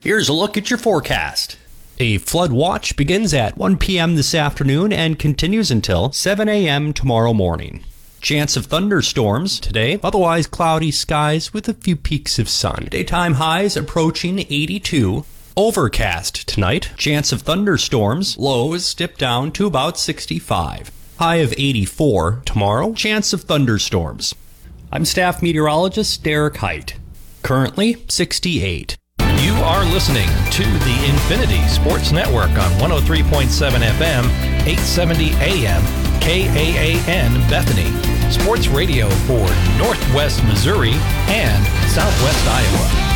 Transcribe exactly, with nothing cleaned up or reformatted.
Here's a look at your forecast. A flood watch begins at one p.m. this afternoon and continues until seven a.m. tomorrow morning. Chance of thunderstorms today, otherwise cloudy skies with a few peaks of sun. Daytime highs approaching eighty-two. Overcast tonight. Chance of thunderstorms, lows dip down to about sixty-five. High of eighty-four tomorrow. Chance of thunderstorms. I'm staff meteorologist Derek Height. Currently sixty-eight. You are listening to the Infinity Sports Network on one oh three point seven F M, eight seventy A M, K A A N Bethany. Sports radio for Northwest Missouri and Southwest Iowa.